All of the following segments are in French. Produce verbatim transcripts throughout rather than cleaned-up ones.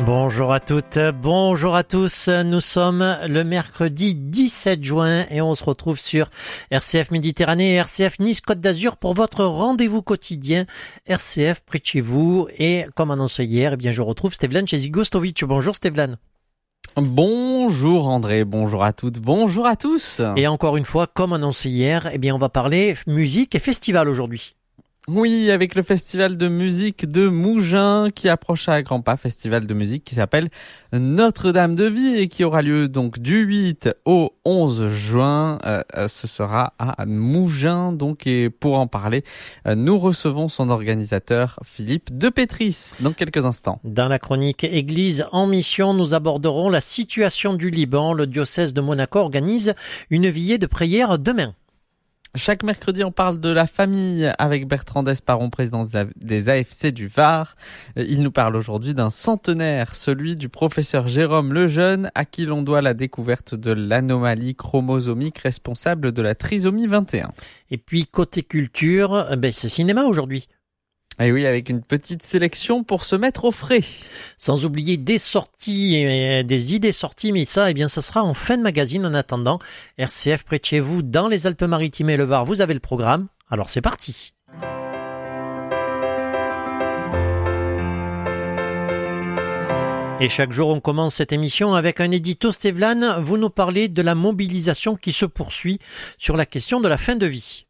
Bonjour à toutes, bonjour à tous. Nous sommes le mercredi dix-sept juin et on se retrouve sur R C F Méditerranée et R C F Nice Côte d'Azur pour votre rendez-vous quotidien R C F près de chez vous. Et comme annoncé hier, eh bien je retrouve Stevlan Chezigostovic. Bonjour Stevlan. Bonjour André, bonjour à toutes, bonjour à tous. Et encore une fois, comme annoncé hier, eh bien on va parler musique et festival aujourd'hui. Oui, avec le festival de musique de Mougins qui approche à grands pas, festival de musique qui s'appelle Notre-Dame de Vie et qui aura lieu donc du huit au onze juin. Euh, ce sera à Mougins, donc, et pour en parler, euh, nous recevons son organisateur Philippe Depetris dans quelques instants. Dans la chronique Église en mission, nous aborderons la situation du Liban. Le diocèse de Monaco organise une veillée de prière demain. Chaque mercredi, on parle de la famille avec Bertrand Desparon, président des A F C du Var. Il nous parle aujourd'hui d'un centenaire, celui du professeur Jérôme Lejeune, à qui l'on doit la découverte de l'anomalie chromosomique responsable de la trisomie vingt et un. Et puis, côté culture, ben, c'est cinéma aujourd'hui. Et oui, avec une petite sélection pour se mettre au frais. Sans oublier des sorties, et des idées sorties, mais ça, eh bien, ça sera en fin de magazine. En attendant, R C F près de chez vous, dans les Alpes-Maritimes et le Var, vous avez le programme. Alors c'est parti. Et chaque jour, on commence cette émission avec un édito. Stevlan, vous nous parlez de la mobilisation qui se poursuit sur la question de la fin de vie.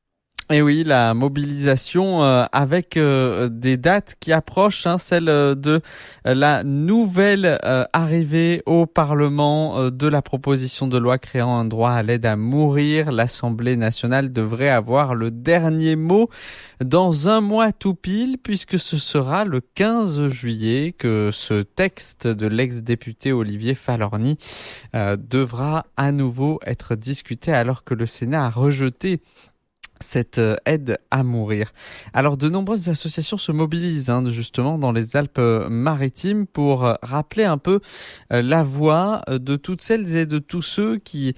Et oui, la mobilisation euh, avec euh, des dates qui approchent, hein, celle de euh, la nouvelle euh, arrivée au Parlement euh, de la proposition de loi créant un droit à l'aide à mourir. L'Assemblée nationale devrait avoir le dernier mot dans un mois tout pile, puisque ce sera le quinze juillet que ce texte de l'ex-député Olivier Falorni euh, devra à nouveau être discuté, alors que le Sénat a rejeté cette aide à mourir. Alors de nombreuses associations se mobilisent hein, justement dans les Alpes-Maritimes pour rappeler un peu la voix de toutes celles et de tous ceux qui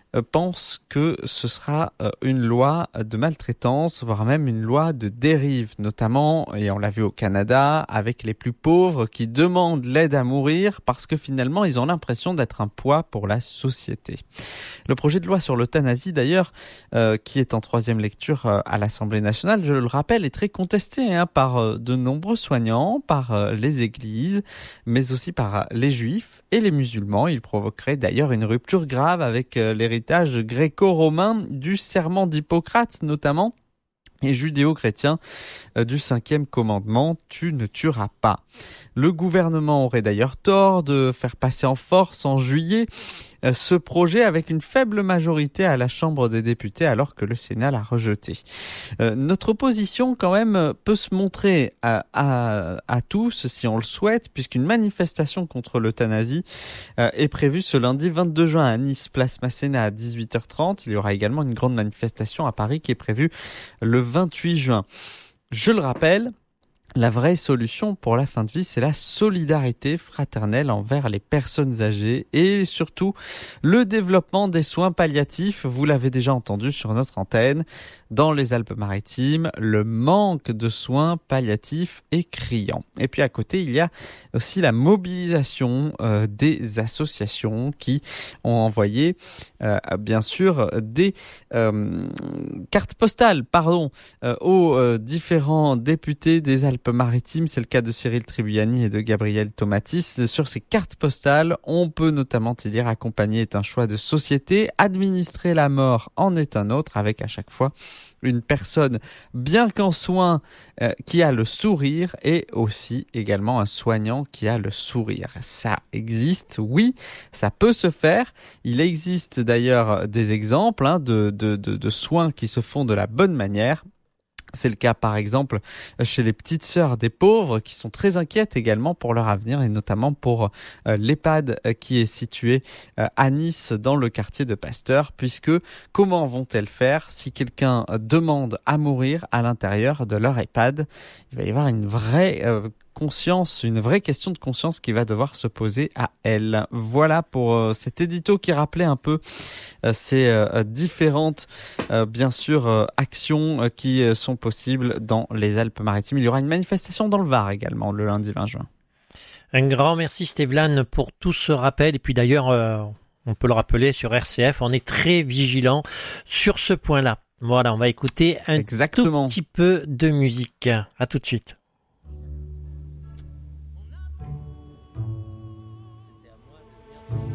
pense que ce sera une loi de maltraitance, voire même une loi de dérive, notamment, et on l'a vu au Canada, avec les plus pauvres qui demandent l'aide à mourir parce que finalement ils ont l'impression d'être un poids pour la société. Le projet de loi sur l'euthanasie d'ailleurs, euh, qui est en troisième lecture euh, à l'Assemblée nationale, je le rappelle, est très contesté hein, par euh, de nombreux soignants, par euh, les églises, mais aussi par euh, les juifs et les musulmans. Il provoquerait d'ailleurs une rupture grave avec euh, l'héritage gréco-romain du serment d'Hippocrate notamment, et judéo-chrétien euh, du cinquième commandement, tu ne tueras pas. Le gouvernement aurait d'ailleurs tort de faire passer en force en juillet euh, ce projet avec une faible majorité à la Chambre des députés alors que le Sénat l'a rejeté. Euh, notre opposition quand même peut se montrer à, à, à tous si on le souhaite, puisqu'une manifestation contre l'euthanasie euh, est prévue ce lundi vingt-deux juin à Nice, place Masséna à dix-huit heures trente. Il y aura également une grande manifestation à Paris qui est prévue le vingt-huit juin. Je le rappelle, la vraie solution pour la fin de vie, c'est la solidarité fraternelle envers les personnes âgées et surtout le développement des soins palliatifs. Vous l'avez déjà entendu sur notre antenne. Dans les Alpes-Maritimes, le manque de soins palliatifs est criant. Et puis à côté, il y a aussi la mobilisation euh, des associations qui ont envoyé, euh, bien sûr, des euh, cartes postales, pardon, euh, aux euh, différents députés des Alpes Alpes-Maritimes, c'est le cas de Cyril Tribuani et de Gabriel Tomatis. Sur ces cartes postales, on peut notamment y lire « Accompagner est un choix de société, administrer la mort en est un autre », avec à chaque fois une personne bien qu'en soins euh, qui a le sourire et aussi également un soignant qui a le sourire. Ça existe, oui, ça peut se faire. Il existe d'ailleurs des exemples hein, de, de, de, de soins qui se font de la bonne manière. C'est le cas par exemple chez les petites sœurs des pauvres qui sont très inquiètes également pour leur avenir et notamment pour euh, l'EHPAD qui est situé euh, à Nice dans le quartier de Pasteur, puisque comment vont-elles faire si quelqu'un demande à mourir à l'intérieur de leur EHPAD? Il va y avoir une vraie euh, conscience, une vraie question de conscience qui va devoir se poser à elle. Voilà pour euh, cet édito qui rappelait un peu euh, ces euh, différentes, euh, bien sûr, euh, actions euh, qui euh, sont possibles dans les Alpes-Maritimes. Il y aura une manifestation dans le Var également le lundi vingt juin. Un grand merci Stevlan pour tout ce rappel. Et puis d'ailleurs, euh, on peut le rappeler sur R C F, on est très vigilant sur ce point-là. Voilà, on va écouter un Exactement. tout petit peu de musique. À tout de suite.